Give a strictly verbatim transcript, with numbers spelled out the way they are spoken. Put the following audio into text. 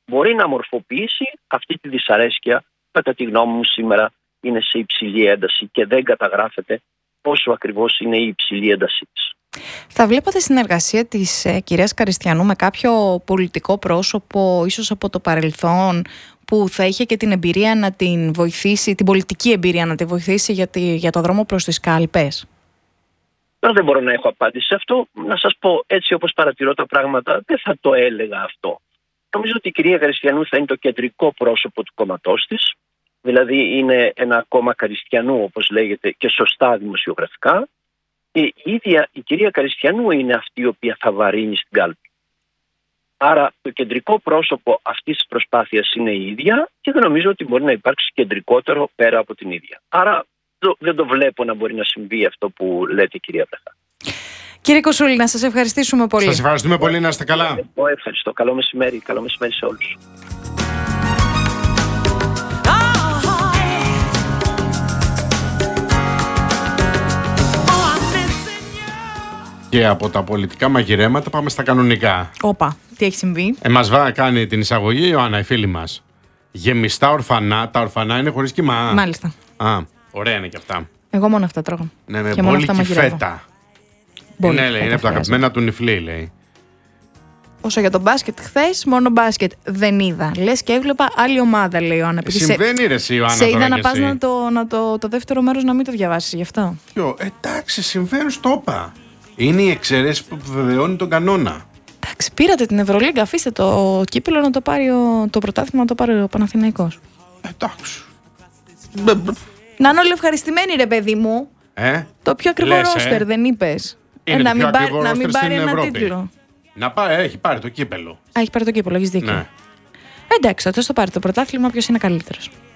μπορεί να μορφοποιήσει αυτή τη δυσαρέσκεια, κατά τη γνώμη μου σήμερα είναι σε υψηλή ένταση και δεν καταγράφεται πόσο ακριβώς είναι η υψηλή έντασή της. Θα βλέπατε συνεργασία της ε, κυρίας Καριστιανού με κάποιο πολιτικό πρόσωπο, ίσως από το παρελθόν, που θα είχε και την εμπειρία να την βοηθήσει, την πολιτική εμπειρία να τη βοηθήσει για, τη, για το δρόμο προς τις κάλπες? Τώρα δεν μπορώ να έχω απάντηση σε αυτό. Να σας πω, έτσι όπως παρατηρώ τα πράγματα, δεν θα το έλεγα αυτό. Νομίζω ότι η κυρία Καριστιανού θα είναι το κεντρικό πρόσωπο του κόμματός της. Δηλαδή είναι ένα κόμμα Καριστιανού, όπως λέγεται, και σωστά δημοσιογραφικά. Και η ίδια η κυρία Καριστιανού είναι αυτή η οποία θα βαρύνει στην κάλπη. Άρα το κεντρικό πρόσωπο αυτής της προσπάθειας είναι η ίδια και δεν νομίζω ότι μπορεί να υπάρξει κεντρικότερο πέρα από την ίδια. Άρα το, δεν το βλέπω να μπορεί να συμβεί αυτό που λέτε, κυρία Βραχά. Κύριε Κοσούλη, να σας ευχαριστήσουμε πολύ. Σας ευχαριστούμε πολύ, να είστε καλά. Εγώ ευχαριστώ. Καλό μεσημέρι. Καλό μεσημέρι σε όλους. Και από τα πολιτικά μαγειρέματα πάμε στα κανονικά. Όπα, τι έχει συμβεί? Ε, μας βά κάνει την εισαγωγή η Ιωάννα, η φίλη μας. Γεμιστά ορφανά. Τα ορφανά είναι χωρίς κοιμά. Μάλιστα. Α, ωραία είναι και αυτά. Εγώ μόνο αυτά τρώγω. Ναι, με και μόνο αυτά μπόλικη μαγειρεύω. φέτα. Μπόλικη Ναι, λέει, φέτα είναι από τα χρειάζεται. αγαπημένα του νυφλή, λέει. Όσο για τον μπάσκετ, χθες μόνο μπάσκετ δεν είδα. Λες και έβλεπα άλλη ομάδα, λέει ο Άννα. Ε, συμβαίνει ρε εσύ, Ιωάννα, σε τώρα είδα να κι πας εσύ. να, το, να το, το δεύτερο μέρος να μην το διαβάσεις γι' αυτό. Ποιο, εντάξει, συμβαίνουν στο όπα. Είναι η εξαιρέση που βεβαιώνει τον κανόνα. Εντάξει, πήρατε την Ευρωλίγκα, αφήστε το κύπελλο να το πάρει ο, το πρωτάθλημα να το πάρει ο Παναθηναϊκός. Εντάξει. Να είναι όλοι ευχαριστημένοι, ρε παιδί μου. Ε, Το πιο ακριβό λες, ε. ρόστερ, δεν είπες? Είναι να το μην, πιο πάρει, ακριβό να μην ρόστερ πάρει στην ένα Ευρώπη. τίτλο. Να πάρει, έχει πάρει το κύπελο. Α, έχει πάρει το κύπελλο, έχεις δίκιο. Ναι. Εντάξει, τότε στο πάρει το πρωτάθλημα, ποιος είναι καλύτερος.